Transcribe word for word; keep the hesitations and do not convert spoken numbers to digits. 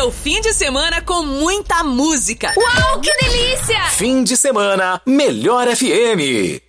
seu fim de semana com muita música. Uau, que delícia! Fim de semana, Melhor F M.